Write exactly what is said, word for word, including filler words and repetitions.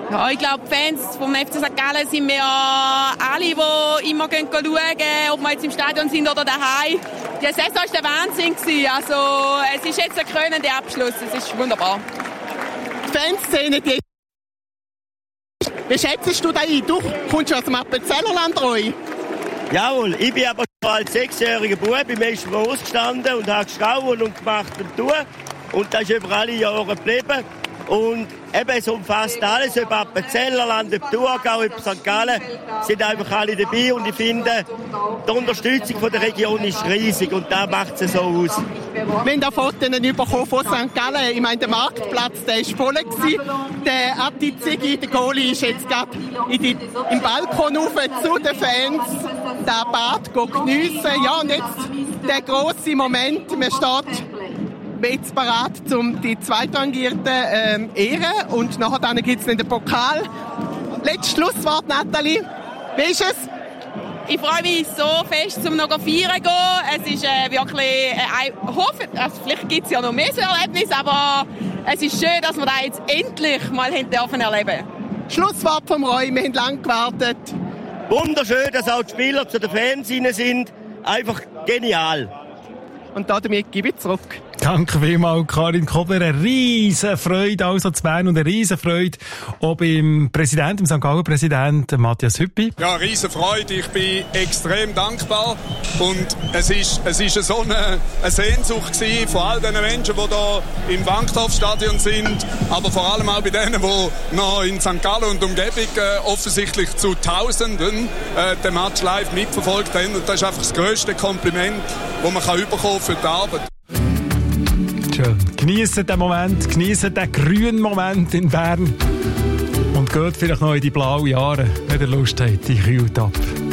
Ja, ich glaube, Fans vom F C Sankt Gallen sind wir ja alle, die immer schauen, ob wir jetzt im Stadion sind oder daheim. Die Saison war der Wahnsinn. Also, es ist jetzt ein krönender Abschluss. Es ist wunderbar. Die Fanszene, die... Wie schätzt du da ein? Du kommst aus dem Appenzellerland, Roy? Jawohl, ich bin aber schon als sechsjähriger Bub im ersten Mal ausgestanden und habe geschrauen und gemacht und tun. Und das ist über alle Jahre geblieben. Und eben, es umfasst alles, ob Appenzellerland, ob Thurgau, ob Sankt Gallen, sind einfach alle dabei. Und ich finde, die Unterstützung von der Region ist riesig und da macht es so aus. Wir haben da Fotos bekommen von Sankt Gallen. Ich meine, der Marktplatz, der war voll gewesen. Der Atti Ziggy, der Goalie, ist jetzt gerade im Balkon rauf zu den Fans. Der Bad geniessen. Ja, und jetzt der grosse Moment. Man steht jetzt bereit, um die Zweitrangierten ähm, ehren. Und nachher dann gibt es den Pokal. Letztes Schlusswort, Nathalie. Wie ist es? Ich freue mich so fest, um noch feiern zu gehen. Es ist äh, wirklich, äh, ich hoffe, also vielleicht gibt es ja noch mehr so Erlebnisse, aber es ist schön, dass wir das jetzt endlich mal dürfen erleben. Schlusswort vom Roy, wir haben lange gewartet. Wunderschön, dass auch die Spieler zu den Fans sind. Einfach genial. Und damit gebe ich zurück. Danke vielmals, Karin Kobler. Eine riesen Freude also zu Bern und eine riesen Freude auch beim Präsidenten, dem Sankt Gallen-Präsidenten Matthias Hüppi. Ja, riesen Freude. Ich bin extrem dankbar. Und es ist, es ist so eine, eine Sehnsucht gewesen von all den Menschen, die hier im Wankdorfstadion sind, aber vor allem auch bei denen, die noch in Sankt Gallen und Umgebung äh, offensichtlich zu Tausenden äh, den Match live mitverfolgt haben. Und das ist einfach das grösste Kompliment, das man kann bekommen für die Arbeit. Schön. Geniessen den Moment, geniessen den grünen Moment in Bern und geht vielleicht noch in die blauen Jahre, wenn ihr Lust habt, die kühlt ab.